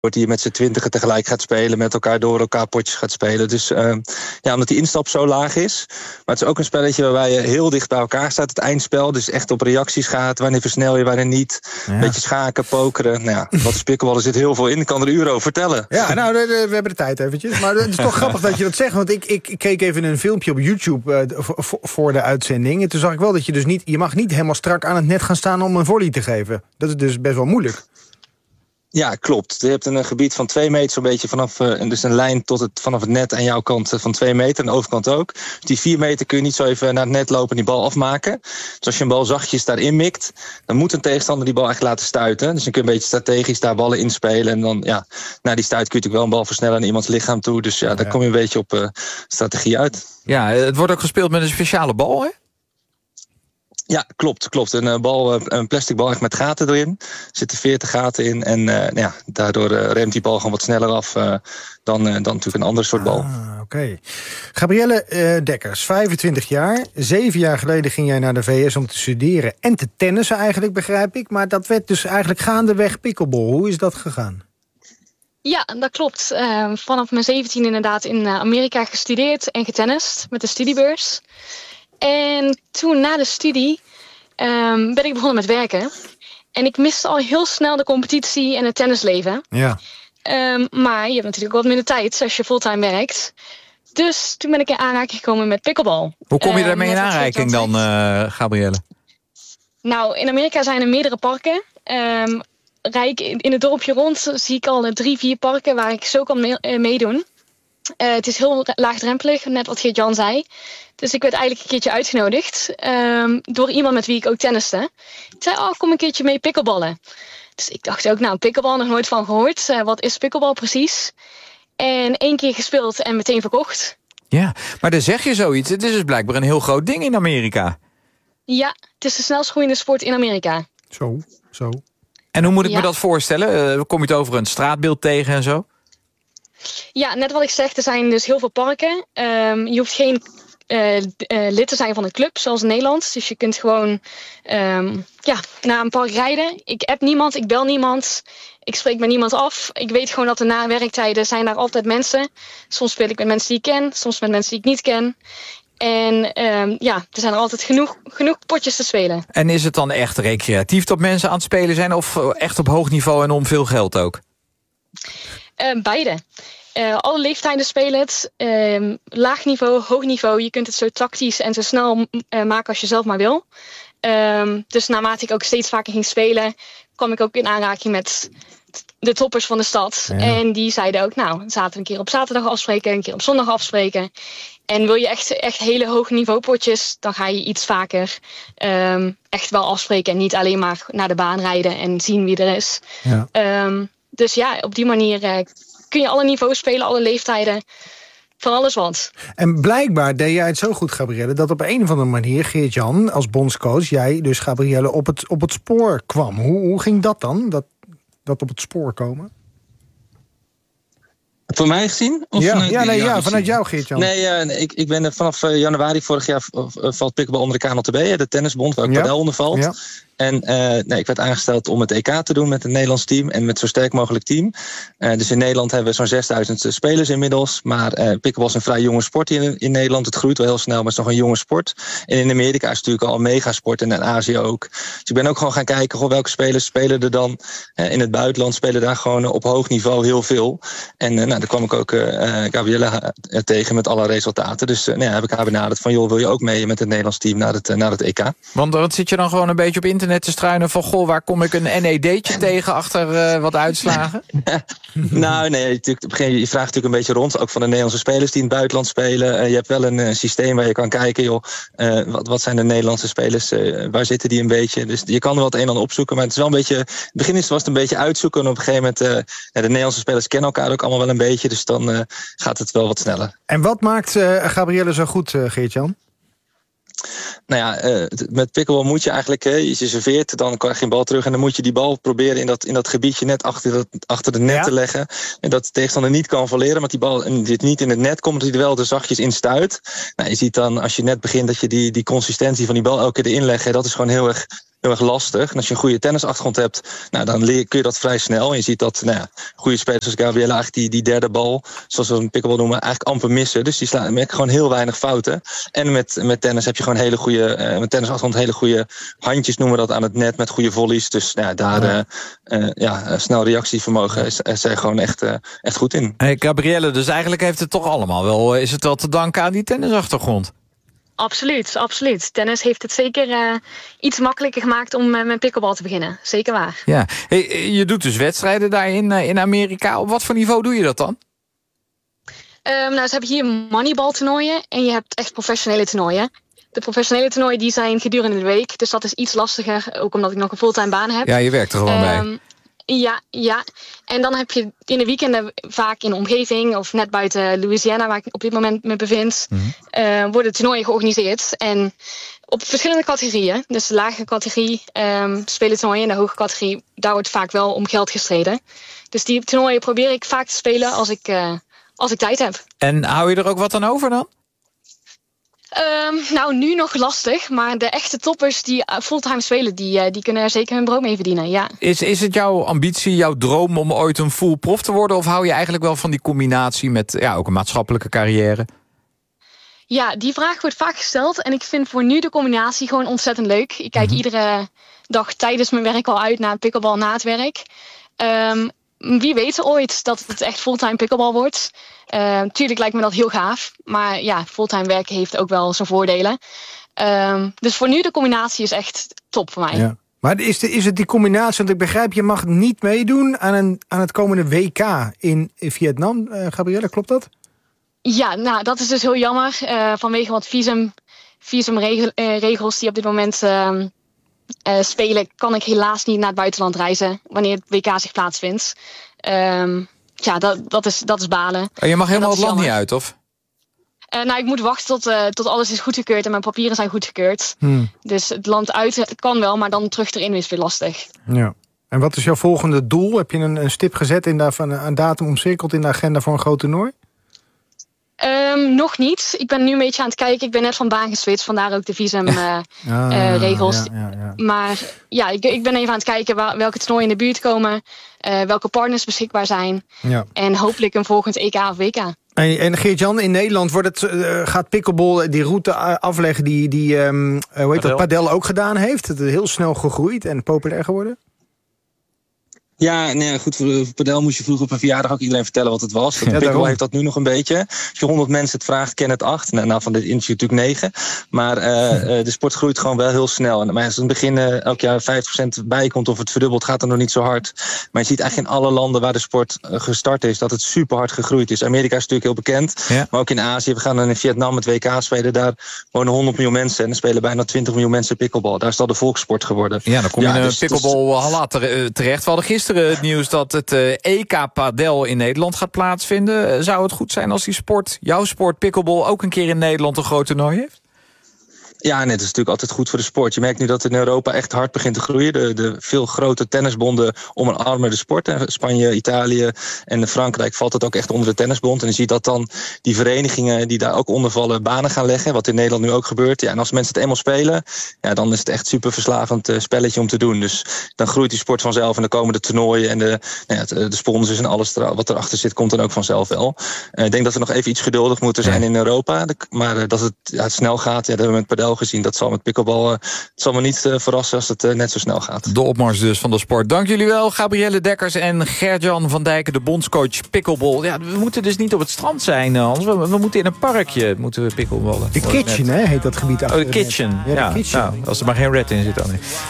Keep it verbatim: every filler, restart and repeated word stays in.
die je met z'n twintigen tegelijk gaat spelen, met elkaar door elkaar potjes gaat spelen. Dus uh, ja, omdat die instap zo laag is. Maar het is ook een spelletje waarbij je heel dicht bij elkaar staat, het eindspel. Dus echt op reacties gaat, wanneer versnel je, wanneer niet. Ja. Een beetje schaken, pokeren. Nou ja, wat is pickleball, er zit heel veel in. Ik kan er uren over vertellen. Ja, nou, we hebben de tijd eventjes. Maar het is toch grappig dat je dat zegt. Want ik, ik, ik keek even een filmpje op YouTube uh, voor, voor de uitzending. En toen zag ik wel dat je dus niet, je mag niet helemaal strak aan het net gaan staan om een volley te geven. Dat is dus best wel moeilijk. Ja, klopt. Je hebt een gebied van twee meter zo'n beetje vanaf, uh, dus een lijn tot het, vanaf het net aan jouw kant uh, van twee meter en de overkant ook. Dus die vier meter kun je niet zo even naar het net lopen en die bal afmaken. Dus als je een bal zachtjes daarin mikt, dan moet een tegenstander die bal echt laten stuiten. Dus dan kun je een beetje strategisch daar ballen inspelen. En dan, ja, na die stuit kun je natuurlijk wel een bal versnellen naar iemands lichaam toe. Dus ja, ja. daar kom je een beetje op uh, strategie uit. Ja, het wordt ook gespeeld met een speciale bal, hè? Ja, klopt, klopt. Een, uh, bal, een plastic bal echt met gaten erin. Er zitten veertig gaten in. En uh, ja, daardoor uh, remt die bal gewoon wat sneller af uh, dan, uh, dan natuurlijk een ander soort bal. Ah, oké. Okay. Gabrielle uh, Dekkers, vijfentwintig jaar. Zeven jaar geleden ging jij naar de V S om te studeren en te tennissen eigenlijk, begrijp ik. Maar dat werd dus eigenlijk gaandeweg pickleball. Hoe is dat gegaan? Ja, dat klopt. Uh, vanaf mijn zeventien inderdaad in Amerika gestudeerd en getennist met de studiebeurs. En toen na de studie um, ben ik begonnen met werken. En ik miste al heel snel de competitie en het tennisleven. Ja. Um, maar je hebt natuurlijk wat minder tijd als je fulltime werkt. Dus toen ben ik in aanraking gekomen met pickleball. Hoe kom je daarmee uh, in aanraking dan, uh, Gabrielle? Nou, in Amerika zijn er meerdere parken. Um, rijk in, in het dorpje rond zie ik al drie, vier parken waar ik zo kan me- uh, meedoen. Uh, het is heel laagdrempelig, net wat Geert-Jan zei. Dus ik werd eigenlijk een keertje uitgenodigd um, door iemand met wie ik ook tenniste. Ik zei, oh, kom een keertje mee pikkelballen. Dus ik dacht ook, nou, pikkelbal nog nooit van gehoord. Uh, wat is pikkelbal precies? En één keer gespeeld en meteen verkocht. Ja, maar dan zeg je zoiets. Het is dus blijkbaar een heel groot ding in Amerika. Ja, het is de snelst groeiende sport in Amerika. Zo, zo. En hoe moet ik ja. me dat voorstellen? Uh, kom je het over een straatbeeld tegen en zo? Ja, net wat ik zeg, er zijn dus heel veel parken. Um, je hoeft geen uh, uh, lid te zijn van een club, zoals in Nederland. Dus je kunt gewoon um, ja, naar een park rijden. Ik app niemand, ik bel niemand. Ik spreek met niemand af. Ik weet gewoon dat er na werktijden zijn daar altijd mensen. Soms speel ik met mensen die ik ken, soms met mensen die ik niet ken. En um, ja, er zijn er altijd genoeg, genoeg potjes te spelen. En is het dan echt recreatief dat mensen aan het spelen zijn? Of echt op hoog niveau en om veel geld ook? Uh, beide. Uh, alle leeftijden spelen het. Uh, laag niveau, hoog niveau. Je kunt het zo tactisch en zo snel uh, maken als je zelf maar wil. Uh, dus naarmate ik ook steeds vaker ging spelen, kwam ik ook in aanraking met de toppers van de stad. Ja. En die zeiden ook, nou, zaten we een keer op zaterdag afspreken, een keer op zondag afspreken. En wil je echt, echt hele hoge niveau potjes, dan ga je iets vaker um, echt wel afspreken. En niet alleen maar naar de baan rijden en zien wie er is. Ja. Um, dus ja, op die manier uh, kun je alle niveaus spelen, alle leeftijden. Van alles wat. En blijkbaar deed jij het zo goed, Gabrielle, dat op een of andere manier Geert-Jan als bondscoach, jij dus Gabrielle op het, op het spoor kwam. Hoe, hoe ging dat dan, dat, dat op het spoor komen? Voor mij gezien? Of ja, vanuit, ja, nee, ja, gezien? vanuit jou, Geert-Jan. Nee, uh, ik, ik ben er vanaf uh, januari vorig jaar uh, valt pickleball onder de K N L T B, de tennisbond, waar ook padel onder valt. Ja. En uh, nee, ik werd aangesteld om het E K te doen met het Nederlands team en met zo sterk mogelijk team. Uh, dus in Nederland hebben we zo'n zesduizend spelers inmiddels. Maar uh, pickleball is een vrij jonge sport in, in Nederland. Het groeit wel heel snel, maar het is nog een jonge sport. En in Amerika is het natuurlijk al een megasport en in Azië ook. Dus ik ben ook gewoon gaan kijken, goh, welke spelers spelen er dan uh, in het buitenland, spelen daar gewoon uh, op hoog niveau heel veel. En uh, nou, daar kwam ik ook uh, Gabrielle uh, tegen met alle resultaten. Dus uh, nou ja, heb ik haar benaderd van, joh, wil je ook mee met het Nederlands team naar het, uh, naar het E K? Want wat zit je dan gewoon een beetje op internet te struinen van, goh, waar kom ik een N E D'tje tegen achter uh, wat uitslagen? nou, nee, natuurlijk, op een gegeven moment, je vraagt natuurlijk een beetje rond, ook van de Nederlandse spelers die in het buitenland spelen. Uh, je hebt wel een uh, systeem waar je kan kijken, joh, uh, wat, wat zijn de Nederlandse spelers, uh, waar zitten die een beetje? Dus je kan er wat een en ander opzoeken, maar het is wel een beetje, in het begin was het een beetje uitzoeken en op een gegeven moment, uh, ja, de Nederlandse spelers kennen elkaar ook allemaal wel een beetje, dus dan uh, gaat het wel wat sneller. En wat maakt uh, Gabrielle zo goed, uh, Geert-Jan? Nou ja, uh, met pickleball moet je eigenlijk, uh, je serveert, dan krijg je een bal terug en dan moet je die bal proberen in dat, in dat gebiedje net achter, dat, achter de net ja. te leggen. En dat de tegenstander niet kan volleren, want die bal en dit niet in het net komt, dat hij er wel er zachtjes in stuit. Nou, je ziet dan, als je net begint, dat je die, die consistentie van die bal elke keer erin legt, dat is gewoon heel erg heel erg lastig. En als je een goede tennisachtergrond hebt, nou, dan leer, kun je dat vrij snel. En je ziet dat nou ja, goede spelers zoals Gabrielle eigenlijk die, die derde bal, zoals we een pickleball noemen, eigenlijk amper missen. Dus die slaan met gewoon heel weinig fouten. En met, met tennis heb je gewoon hele goede, uh, met tennisachtergrond hele goede handjes, noemen we dat, aan het net, met goede volleys. Dus nou ja, daar ja. Uh, uh, ja, snel reactievermogen is, is er gewoon echt, uh, echt goed in. Hey, Gabrielle, dus eigenlijk heeft het toch allemaal wel, is het wel te danken aan die tennisachtergrond? Absoluut, absoluut. Tennis heeft het zeker uh, iets makkelijker gemaakt om uh, met pickleball te beginnen. Zeker waar. Ja. Hey, je doet dus wedstrijden daar in, uh, in Amerika. Op wat voor niveau doe je dat dan? Um, nou, ze hebben hier moneyball toernooien en je hebt echt professionele toernooien. De professionele toernooien die zijn gedurende de week, dus dat is iets lastiger, ook omdat ik nog een fulltime baan heb. Ja, je werkt er gewoon um, bij. Ja, ja, en dan heb je in de weekenden vaak in de omgeving of net buiten Louisiana, waar ik op dit moment me bevind, mm-hmm. uh, worden toernooien georganiseerd. En op verschillende categorieën, dus de lage categorie um, spelen toernooien en de hoge categorie, daar wordt vaak wel om geld gestreden. Dus die toernooien probeer ik vaak te spelen als ik, uh, als ik tijd heb. En hou je er ook wat aan over dan? Um, nou, nu nog lastig, maar de echte toppers die fulltime spelen, die, uh, die kunnen er zeker hun brood mee verdienen, ja. Is, is het jouw ambitie, jouw droom om ooit een full prof te worden? Of hou je eigenlijk wel van die combinatie met ja, ook een maatschappelijke carrière? Ja, die vraag wordt vaak gesteld en ik vind voor nu de combinatie gewoon ontzettend leuk. Ik kijk mm-hmm. iedere dag tijdens mijn werk al uit naar pickleball na het werk. Um, wie weet ooit dat het echt fulltime pickleball wordt. Uh, tuurlijk lijkt me dat heel gaaf. Maar ja, fulltime werken heeft ook wel zijn voordelen. Um, dus voor nu de combinatie is echt top voor mij. Ja. Maar is, de, is het die combinatie? Want ik begrijp, je mag niet meedoen aan, een, aan het komende W K in, in Vietnam. Uh, Gabrielle, klopt dat? Ja, nou dat is dus heel jammer. Uh, vanwege wat visum, visumregels die op dit moment uh, uh, spelen, kan ik helaas niet naar het buitenland reizen wanneer het W K zich plaatsvindt. Um, ja, dat, dat, is, dat is balen. Oh, je mag helemaal het land niet uit, of? Uh, nou, ik moet wachten tot, uh, tot alles is goedgekeurd en mijn papieren zijn goedgekeurd. Hmm. Dus het land uit kan wel, maar dan terug erin is weer lastig. Ja. En wat is jouw volgende doel? Heb je een, een stip gezet, in de, van een datum omcirkeld in de agenda voor een groot toernooi? Um, nog niet. Ik ben nu een beetje aan het kijken. Ik ben net van baan geswitcht, vandaar ook de visumregels. Uh, ah, uh, regels. ja, ja, ja. Maar ja, ik, ik ben even aan het kijken waar, welke toernooien in de buurt komen. Uh, welke partners beschikbaar zijn. Ja. En hopelijk een volgend E K of W K. En, en Geert-Jan, in Nederland wordt het, uh, gaat pickleball die route afleggen die, die um, uh, hoe heet dat, Padel ook gedaan heeft. Het is heel snel gegroeid en populair geworden. Ja, nee, goed, voor padel moest je vroeger op een verjaardag ook iedereen vertellen wat het was. Ja, pickleball heeft dat nu nog een beetje. Als je honderd mensen het vraagt, ken het acht. Nou, nou van dit interview natuurlijk negen. Maar uh, de sport groeit gewoon wel heel snel. En, maar als in het begin uh, elk jaar vijftig procent bijkomt of het verdubbelt, gaat het nog niet zo hard. Maar je ziet eigenlijk in alle landen waar de sport uh, gestart is, dat het super hard gegroeid is. Amerika is natuurlijk heel bekend. Ja. Maar ook in Azië. We gaan dan in Vietnam het W K spelen. Daar wonen honderd miljoen mensen. En er spelen bijna twintig miljoen mensen pickleball. Daar is dat de volkssport geworden. Ja, dan kom je ja, in een dus, pickleball dus, later terecht. We hadden gisteren het nieuws dat het uh, E K Padel in Nederland gaat plaatsvinden. Zou het goed zijn als die sport, jouw sport, pickleball, ook een keer in Nederland een groot toernooi heeft? Ja, nee, dat is natuurlijk altijd goed voor de sport. Je merkt nu dat het in Europa echt hard begint te groeien. De, de veel grote tennisbonden omarmen de sport. Spanje, Italië en Frankrijk valt het ook echt onder de tennisbond. En je ziet dat dan die verenigingen die daar ook onder vallen banen gaan leggen. Wat in Nederland nu ook gebeurt. Ja, en als mensen het eenmaal spelen, ja, dan is het echt super verslavend uh, spelletje om te doen. Dus dan groeit die sport vanzelf en dan komen de toernooien en de, nou ja, de sponsors en alles wat erachter zit, komt dan ook vanzelf wel. Uh, ik denk dat we nog even iets geduldig moeten zijn in Europa. Maar uh, dat het, ja, het snel gaat, ja, dat hebben we met padel gezien. Dat zal met pickleball, uh, het zal me niet uh, verrassen als het uh, net zo snel gaat. De opmars dus van de sport. Dank jullie wel, Gabrielle Dekkers en Gert-Jan van Dijken, de bondscoach pickleball. Ja, we moeten dus niet op het strand zijn, Hans. We, we moeten in een parkje moeten we pickleballen. De Kitchen, hè, heet dat gebied achter. Oh, de Kitchen. Ja, de ja, kitchen. Nou, als er maar geen red in zit dan.